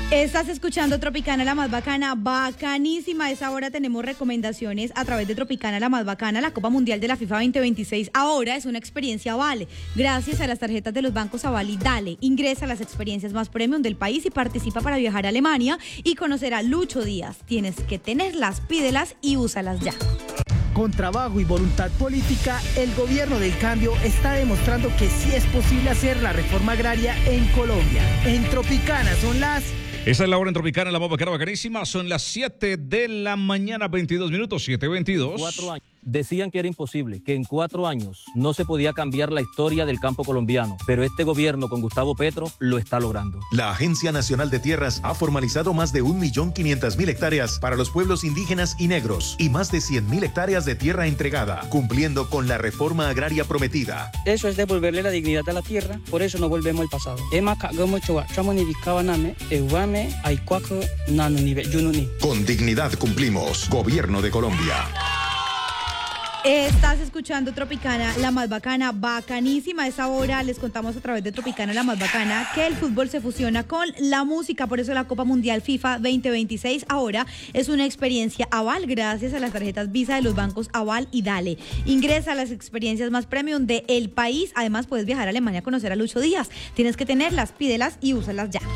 Estás escuchando Tropicana, la más bacana, bacanísima. A esa hora tenemos recomendaciones a través de Tropicana, la más bacana. La Copa Mundial de la FIFA 2026 ahora es una experiencia Aval. Gracias a las tarjetas de los bancos Aval y Dale. Ingresa a las experiencias más premium del país y participa para viajar a Alemania y conocer a Lucho Díaz. Tienes que tenerlas, pídelas y úsalas ya. Con trabajo y voluntad política, el gobierno del cambio está demostrando que sí es posible hacer la reforma agraria en Colombia. En Tropicana son las... Esta es la hora en Tropicana, la más bacana, bacanísima. Son las 7 de la mañana, 22 minutos, 7:22. 4 años. Decían que era imposible, que en 4 años no se podía cambiar la historia del campo colombiano, pero este gobierno con Gustavo Petro lo está logrando. La Agencia Nacional de Tierras ha formalizado más de 1.500.000 hectáreas para los pueblos indígenas y negros y más de 100.000 hectáreas de tierra entregada, cumpliendo con la reforma agraria prometida. Eso es devolverle la dignidad a la tierra, por eso no volvemos al pasado. Con dignidad cumplimos. Gobierno de Colombia. Estás escuchando Tropicana, la más bacana, bacanísima. A esa hora les contamos a través de Tropicana, la más bacana, que el fútbol se fusiona con la música. Por eso la Copa Mundial FIFA 2026 ahora es una experiencia Aval gracias a las tarjetas Visa de los bancos Aval y Dale. Ingresa a las experiencias más premium del país. Además puedes viajar a Alemania a conocer a Lucho Díaz. Tienes que tenerlas, pídelas y úsalas ya.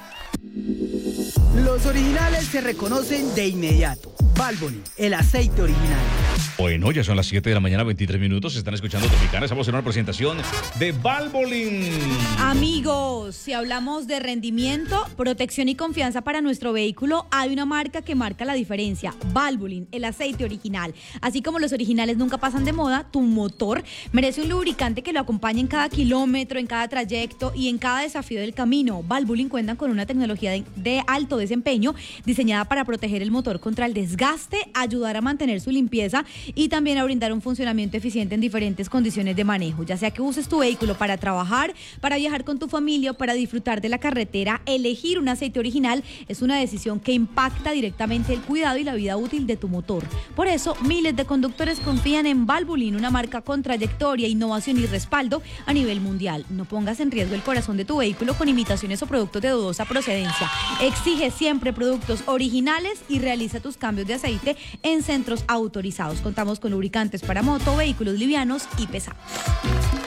Los originales se reconocen de inmediato. Valvoline, el aceite original. Bueno, ya son las 7 de la mañana, 23 minutos. Están escuchando Tropicana. Estamos en una presentación de Valvoline. Amigos, si hablamos de rendimiento, protección y confianza para nuestro vehículo, hay una marca que marca la diferencia. Valvoline, el aceite original. Así como los originales nunca pasan de moda, tu motor merece un lubricante que lo acompañe en cada kilómetro, en cada trayecto y en cada desafío del camino. Valvoline cuentan con una tecnología de alto desempeño diseñada para proteger el motor contra el desgaste, ayudar a mantener su limpieza y también a brindar un funcionamiento eficiente en diferentes condiciones de manejo. Ya sea que uses tu vehículo para trabajar, para viajar con tu familia o para disfrutar de la carretera, elegir un aceite original es una decisión que impacta directamente el cuidado y la vida útil de tu motor. Por eso, miles de conductores confían en Valvoline, una marca con trayectoria, innovación y respaldo a nivel mundial. No pongas en riesgo el corazón de tu vehículo con imitaciones o productos de dudosa procedencia. Exige siempre productos originales y realiza tus cambios de aceite en centros autorizados. Contamos con lubricantes para moto, vehículos livianos y pesados.